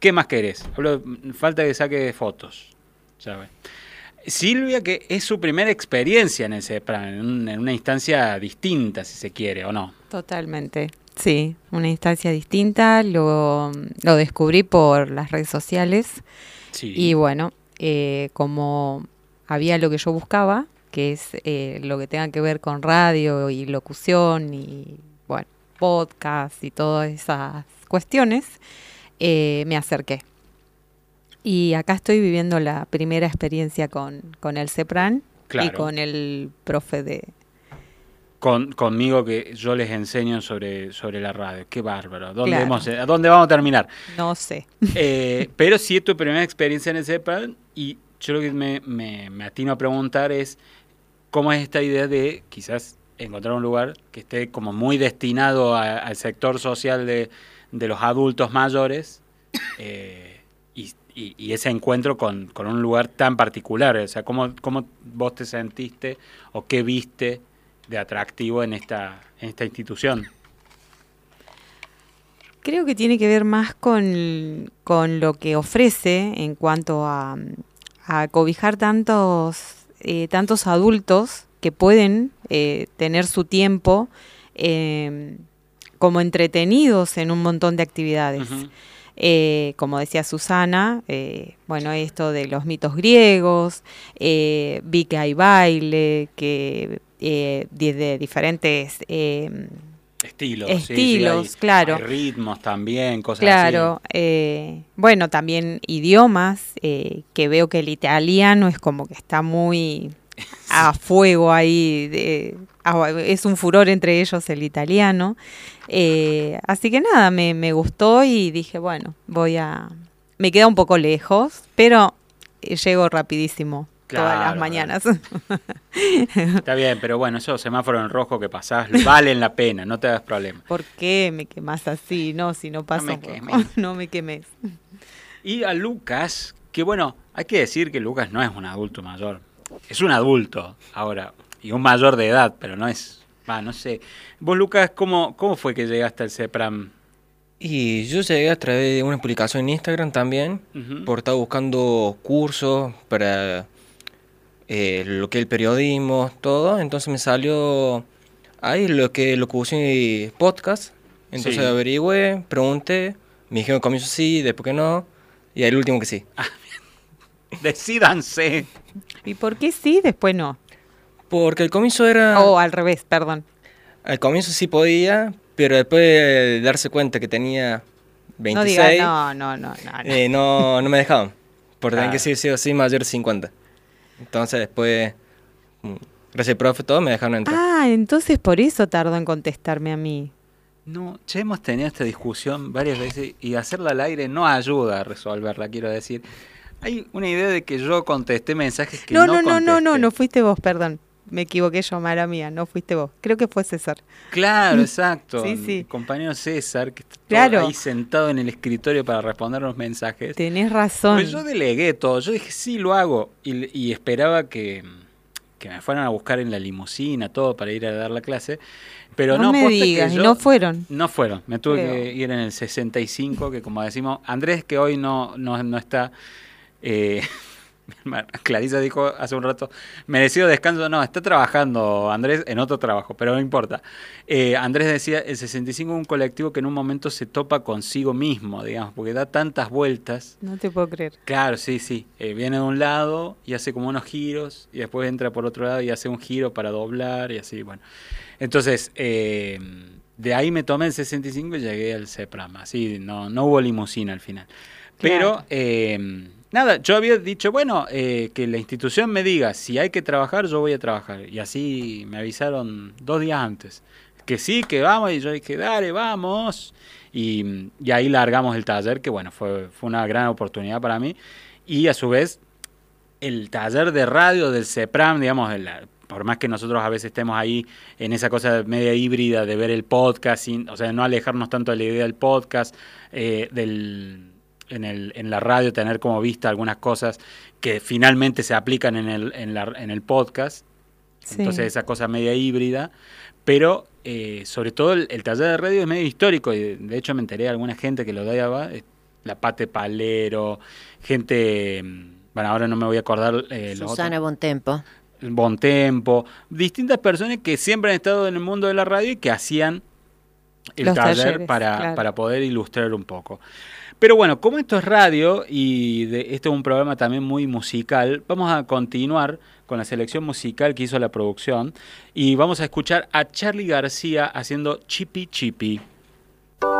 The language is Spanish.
¿Qué más querés? Falta que saque fotos. ¿Sabes? Silvia, que es su primera experiencia en el CEPRAM, en una instancia distinta, si se quiere, ¿o no? Totalmente. Sí, una instancia distinta. Lo descubrí por las redes sociales. Sí. Y bueno, como había lo que yo buscaba, que es lo que tenga que ver con radio y locución y, bueno, podcast y todas esas cuestiones, me acerqué. Y acá estoy viviendo la primera experiencia con el CEPRAN Claro. y con el profe de... Conmigo, que yo les enseño sobre la radio. Qué bárbaro. ¿A dónde Claro. vamos a terminar? No sé. Pero sí es tu primera experiencia en el CEPRAM, y yo lo que me atino a preguntar es cómo es esta idea de quizás encontrar un lugar que esté como muy destinado al sector social de los adultos mayores, y ese encuentro con un lugar tan particular. O sea, ¿cómo vos te sentiste o qué viste de atractivo en esta institución? Creo que tiene que ver más con lo que ofrece en cuanto a cobijar tantos adultos que pueden tener su tiempo como entretenidos en un montón de actividades. Uh-huh. Como decía Susana, bueno, esto de los mitos griegos, vi que hay baile, que de diferentes... Estilos, sí, claro. Hay ritmos también, cosas claro, así. Bueno, también idiomas, que veo que el italiano es como que está muy a fuego ahí, es un furor entre ellos el italiano. Así que nada, me gustó y dije, bueno, me queda un poco lejos, pero llego rapidísimo. Claro, todas las mañanas. Está bien, pero bueno, esos semáforos en rojo que pasás valen la pena, no te das problema. ¿Por qué me quemás así? No, si no paso, no me quemes. Y a Lucas, que bueno, hay que decir que Lucas no es un adulto mayor. Es un adulto ahora, y un mayor de edad, pero no es... no sé. Vos, Lucas, ¿cómo fue que llegaste al CEPRAM? Y yo llegué a través de una publicación en Instagram también, porque estaba buscando cursos para... lo que es el periodismo, todo. Entonces me salió ahí lo que es locución y podcast. Entonces Sí. averigüé, pregunté, me dijeron al comienzo sí, después que no, y el último que sí. Decídanse. ¿Y por qué sí, después no? Porque al comienzo era... al revés, perdón. Al comienzo sí podía, pero después de darse cuenta que tenía 26... No digas, no me dejaban. Porque Claro. tenían que ser sí o sí mayor de 50. Entonces después, gracias al profe, todo me dejaron entrar. Ah, entonces por eso tardó en contestarme a mí. No, ya hemos tenido esta discusión varias veces, y hacerla al aire no ayuda a resolverla, quiero decir. Hay una idea de que yo contesté mensajes que no contesté. No fuiste vos, perdón. Me equivoqué yo, mala mía, no fuiste vos. Creo que fue César. Claro, exacto. Sí. Mi compañero César, que está Claro. ahí sentado en el escritorio para responder los mensajes. Tenés razón. Pues yo delegué todo, yo dije sí, lo hago, y esperaba que me fueran a buscar en la limusina, todo, para ir a dar la clase. Pero no me digas, ¿y no fueron? No fueron, me tuve que ir en el 65, que como decimos, Andrés, que hoy no está... Clarisa dijo hace un rato, merecido descanso. No, está trabajando Andrés en otro trabajo, pero no importa. Andrés decía, el 65 es un colectivo que en un momento se topa consigo mismo, digamos, porque da tantas vueltas. No te puedo creer. Claro, sí. Viene de un lado y hace como unos giros, y después entra por otro lado y hace un giro para doblar, y así, bueno. Entonces, de ahí me tomé el 65 y llegué al CEPRAM. Así, no hubo limusina al final. Claro. Pero... nada, yo había dicho, bueno, que la institución me diga, si hay que trabajar, yo voy a trabajar. Y así me avisaron 2 días antes. Que sí, que vamos, y yo dije, dale, vamos. Y ahí largamos el taller, que bueno, fue una gran oportunidad para mí. Y a su vez, el taller de radio del CEPRAM, digamos, por más que nosotros a veces estemos ahí en esa cosa media híbrida de ver el podcast, o sea, no alejarnos tanto de la idea del podcast, en la radio tener como vista algunas cosas que finalmente se aplican en el podcast. Sí. Entonces esa cosa media híbrida, pero sobre todo el taller de radio es medio histórico, y de hecho me enteré de alguna gente que lo daba, la Pate Palero, gente, bueno, ahora no me voy a acordar. Susana Bontempo. Bontempo, distintas personas que siempre han estado en el mundo de la radio y que hacían el taller talleres, para poder ilustrar un poco. Pero bueno, como esto es radio y esto es un programa también muy musical, vamos a continuar con la selección musical que hizo la producción y vamos a escuchar a Charly García haciendo Chipi Chipi.